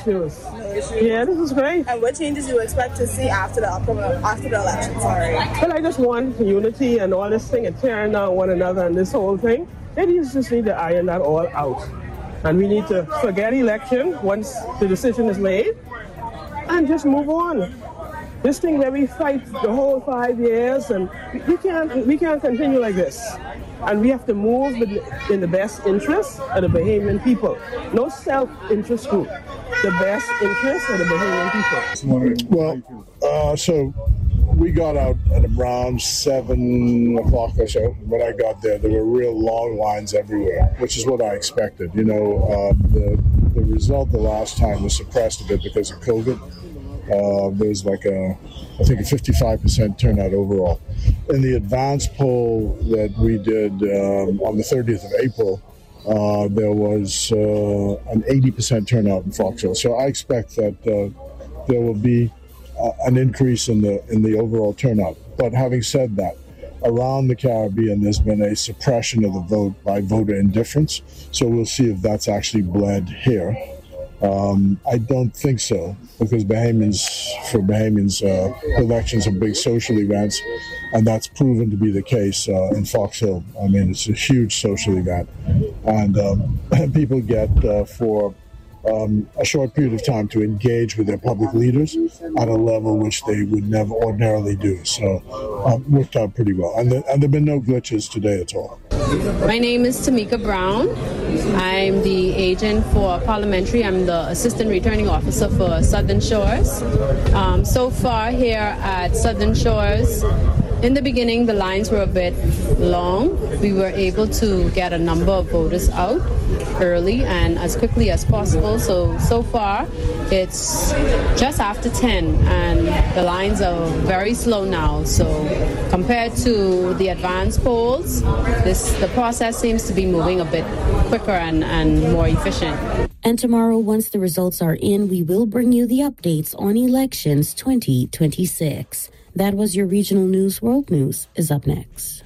issues. No issues. Yeah, this is great. And what changes you expect to see after the election? Sorry. Well, I just want unity and all this thing and tearing down one another and this whole thing. They just need to iron that all out. And we need to forget election once the decision is made and just move on. This thing where we fight the whole 5 years, and we can't continue like this. And we have to move in the best interest of the Bahamian people. No self-interest group. The best interest of the Bahamian people. Well, so we got out at around 7 o'clock or so. When I got there were real long lines everywhere, which is what I expected. You know, the result the last time was suppressed a bit because of COVID. There was like I think a 55% turnout overall. In the advance poll that we did on the 30th of April, there was an 80% turnout in Fox Hill. So I expect that there will be an increase in the overall turnout. But having said that, around the Caribbean, there's been a suppression of the vote by voter indifference. So we'll see if that's actually bled here. I don't think so, because for Bahamians, elections are big social events, and that's proven to be the case in Fox Hill. I mean, it's a huge social event, and people get for a short period of time to engage with their public leaders at a level which they would never ordinarily do. So worked out pretty well, and there have been no glitches today at all. My name is Tamika Brown. I'm the agent for parliamentary. I'm the assistant returning officer for Southern Shores. So far here at Southern Shores, in the beginning the lines were a bit long. We were able to get a number of voters out early and as quickly as possible. So far it's just after 10 and the lines are very slow now. So compared to the advance polls, the process seems to be moving a bit quicker and more efficient. And tomorrow, once the results are in, we will bring you the updates on elections 2026. That was your Regional News. World News is up next.